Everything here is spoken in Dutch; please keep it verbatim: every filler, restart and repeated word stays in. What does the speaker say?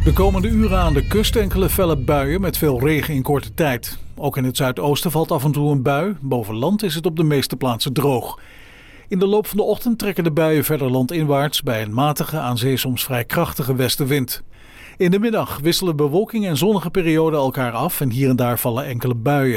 De komende uren aan de kust enkele felle buien met veel regen in korte tijd. Ook in het zuidoosten valt af en toe een bui. Boven land is het op de meeste plaatsen droog. In de loop van de ochtend trekken de buien verder landinwaarts bij een matige, aan zee soms vrij krachtige westenwind. In de middag wisselen bewolking en zonnige perioden elkaar af en hier en daar vallen enkele buien.